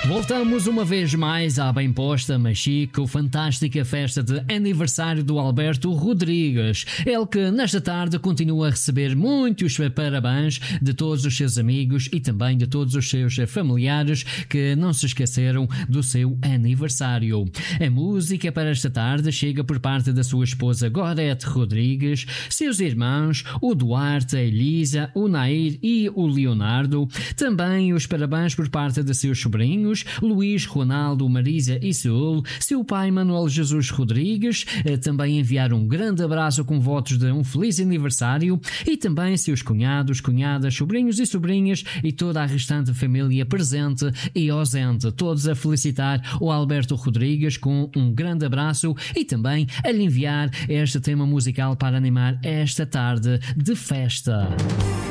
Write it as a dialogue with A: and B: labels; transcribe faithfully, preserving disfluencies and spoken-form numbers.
A: Voltamos uma vez mais à bem posta, mas chique, fantástica festa de aniversário do Alberto Rodrigues. Ele que nesta tarde continua a receber muitos parabéns de todos os seus amigos e também de todos os seus familiares que não se esqueceram do seu aniversário. A música para esta tarde chega por parte da sua esposa Gorete Rodrigues, seus irmãos, o Duarte, a Elisa, o Nair e o Leonardo. Também os parabéns por parte de seus sobrinhos, Luís, Ronaldo, Marisa e Saúl, seu pai Manuel Jesus Rodrigues, também enviar um grande abraço com votos de um feliz aniversário, e também seus cunhados, cunhadas, sobrinhos e sobrinhas e toda a restante família presente e ausente, todos a felicitar o Alberto Rodrigues com um grande abraço e também a lhe enviar este tema musical para animar esta tarde de festa.